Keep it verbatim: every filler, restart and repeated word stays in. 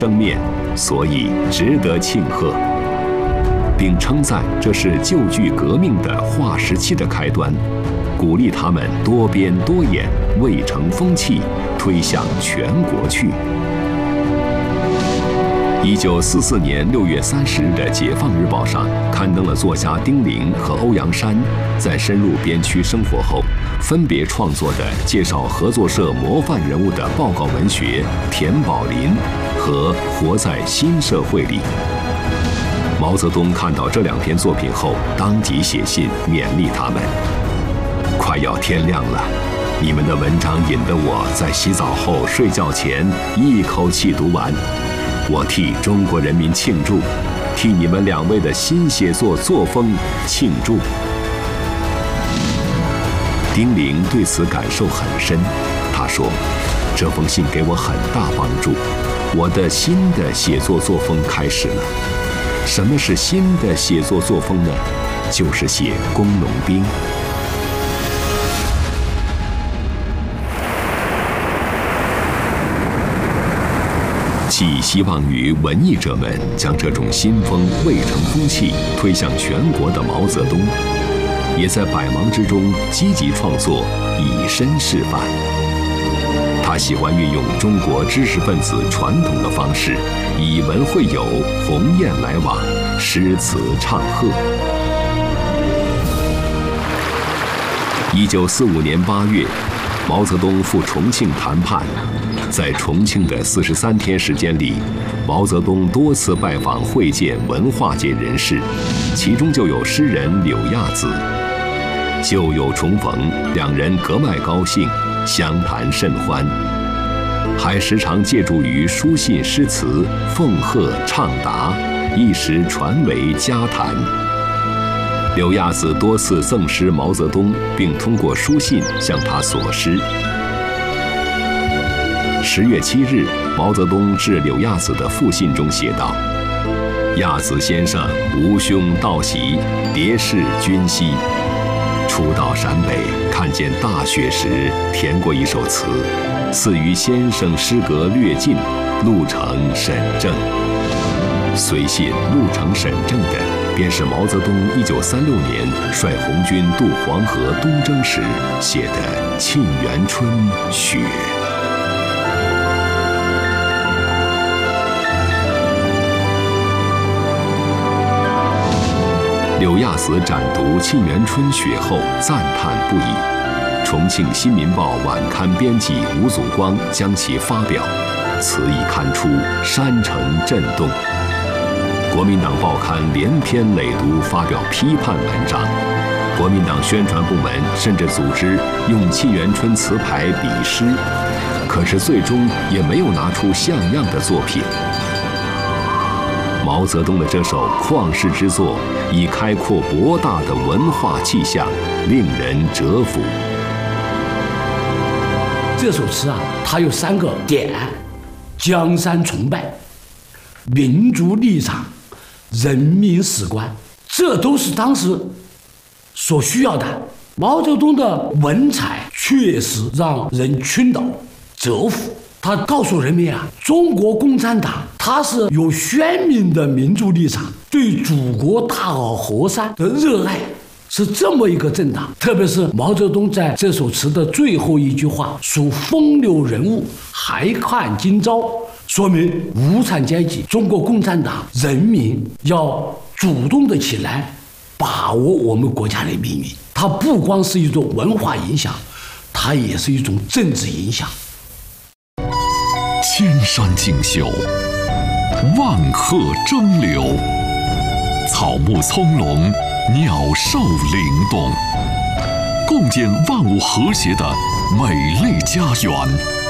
正面，所以值得庆贺，并称赞这是旧剧革命的划时期的开端，鼓励他们多编多演，未成风气，推向全国去。一九四四年六月三十日的《解放日报》上刊登了作家丁玲和欧阳山在深入边区生活后，分别创作的介绍合作社模范人物的报告文学《田宝林》和《活在新社会里》。毛泽东看到这两篇作品后，当即写信勉励他们：快要天亮了，你们的文章引得我在洗澡后睡觉前一口气读完。我替中国人民庆祝，替你们两位的新写作作风庆祝。丁玲对此感受很深，他说：“这封信给我很大帮助，我的新的写作作风开始了。什么是新的写作作风呢？就是写工农兵。”寄希望于文艺者们将这种新风未成风气推向全国的毛泽东，也在百忙之中积极创作，以身示范。他喜欢运用中国知识分子传统的方式，以文会友，鸿雁来往，诗词唱和。一九四五年八月，毛泽东赴重庆谈判。在重庆的四十三天时间里，毛泽东多次拜访会见文化界人士，其中就有诗人柳亚子。旧友重逢，两人格外高兴，相谈甚欢，还时常借助于书信诗词奉贺畅答，一时传为佳谈。柳亚子多次赠诗毛泽东，并通过书信向他索诗。十月七日，毛泽东致柳亚子的复信中写道：“亚子先生吾兄道喜，迭是君兮。初到陕北，看见大雪时，填过一首词，赐于先生诗阁略尽，路程沈正。”随信路程沈正的，便是毛泽东一九三六年率红军渡黄河东征时写的《沁园春·雪》。柳亚子展读《沁园春·雪》后赞叹不已。重庆《新民报》晚刊编辑吴祖光将其发表，词一刊出，山城震动。国民党报刊连篇累牍发表批判文章，国民党宣传部门甚至组织用《沁园春》词牌比诗，可是最终也没有拿出像样的作品。毛泽东的这首旷世之作，以开阔博大的文化气象，令人折服。 这首词啊，它有三个点：江山崇拜、民族立场、人民史观，这都是当时所需要的。毛泽东的文采确实让人倾倒折服。他告诉人民啊，中国共产党它是有鲜明的民族立场，对祖国大好河山的热爱，是这么一个政党。特别是毛泽东在这首词的最后一句话，属风流人物，还看今朝，说明无产阶级中国共产党人民要主动的起来，把握我们国家的命运。它不光是一种文化影响，它也是一种政治影响。 千山竞秀，万壑争流，草木葱茏，鸟兽灵动，共建万物和谐的美丽家园。